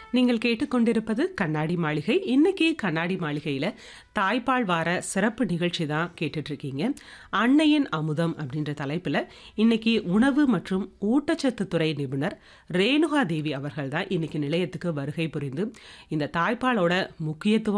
நீங்கள் கேட்டுக்கொண்டிருப்பது கண்ணாடி மாளிகை. இன்னைக்கு கண்ணாடி மாளிகையில தாய்ப்பால் வார சிறப்பு நிகழ்ச்சி தான் கேட்டுட்டு இருக்கீங்க. அன்னையின் அமுதம் அப்படின்ற தலைப்புல இன்னைக்கு உணவு மற்றும் ஊட்டச்சத்து துறை நிபுணர் ரேணுகா தேவி அவர்கள் தான் இன்னைக்கு நிலையத்துக்கு வருகை புரிந்து இந்த தாய்ப்பாலோட முக்கியத்துவம்